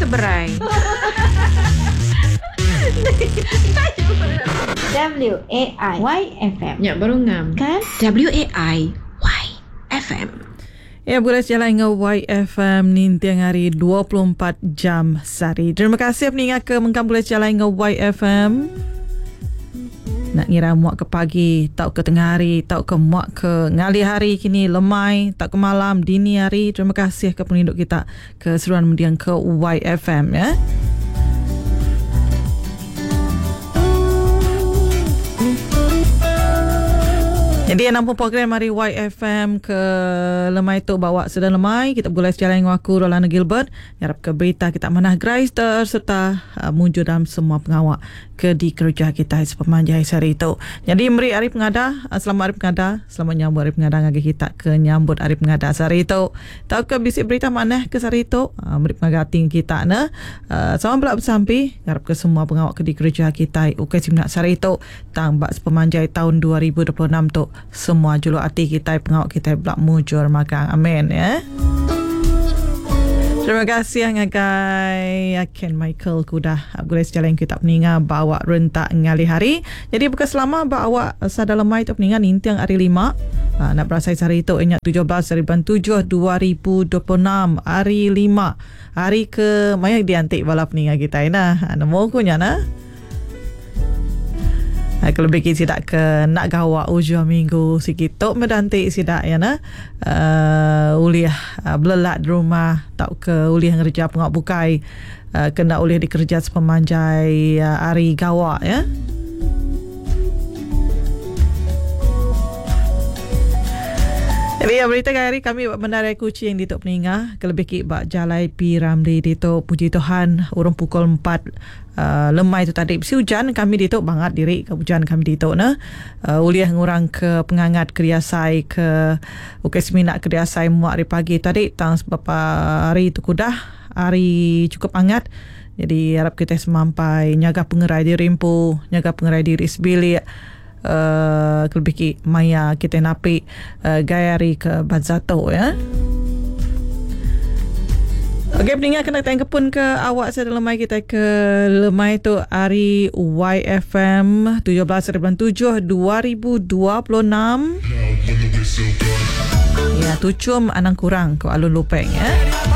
seberai. WAIFM. Ya, baru ngam. Kan? WAIFM. Ya, boleh jalan dengan YFM ni tiang hari 24 jam sehari. Terima kasih peningat ke mengkam boleh jalan dengan YFM. Nak ngira muak ke pagi, tak ke tengah hari, tak ke muak ke ngali hari kini lemai, tak ke malam, dini hari. Terima kasih ke penduduk kita ke seruan mendiang ke YFM ya. Jadi nampak program hari YFM ke lemai tu bawa sedang lemai. Kita boleh jalan dengan aku Rolanda Gilbert. Harap ke berita kita manah Graister serta muncul dalam semua pengawak ke di kerja kita sepemanjai hari itu. Jadi meri hari pengada, selamat hari pengada, selamat nyambut hari pengada ngagi kita ke nyambut hari pengada hari itu. Tahu ke bisik berita manah ke hari itu? Meri pengagating kita na. Sama belak bersampi, harap ke semua pengawak ke di kerja kita ukai simnak hari itu. Tambak sepemanjai tahun 2026 tu. Semua julu hati kita, pengawak kita belak mujur makan. Amin ya. Terima kasih ngagai Ken Michael kudah boleh sejalan kita peninga bawa rentak ngali hari. Jadi bukan selama bawa sadar lemai tu peninga nintiang hari 5. Nak berasai hari itu ingat 17/7/2026 hari 5. Hari ke maya diantik bala peninga kita ina. Namo kunya na. Kalau bagi sidak ke nak gawa ujung minggu sikit tok medantik sidak ya na uliah belelat di rumah tak ke uliah ngerja pengak bukai kena uliah dikerja sepemanjai hari gawa ya. Jadi berita hari kami menarai kucing di tok peningah kelebih ki bak jalai pi ramli di tok puji Tuhan urung pukul 4 lemai tu tadi bisi hujan kami di tok bangat diri ke hujan kami di tok na uliah ngurang ke pengangat kriasai ke ukai seminak kriasai muak hari pagi tadi tang sebab hari tu kudah hari cukup hangat. Jadi harap kita semampai nyaga pengerai di rimpu, nyaga pengerai diri sebilik. Lebih ki maya kita napi gayari ke Bazato ya. Okey, peningat kena tengok pun ke awak saya lemai kita ke lemai tu hari YFM 17/7/2026. Ya, tucum anang kurang ke alun lupeng ya.